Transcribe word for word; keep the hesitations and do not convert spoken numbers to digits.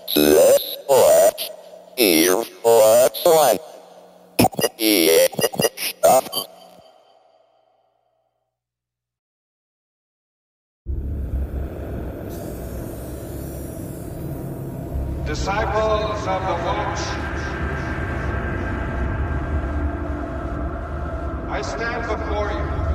Let's watch. Here, what's one? Yeah, stop. Disciples of the Watch, I stand before you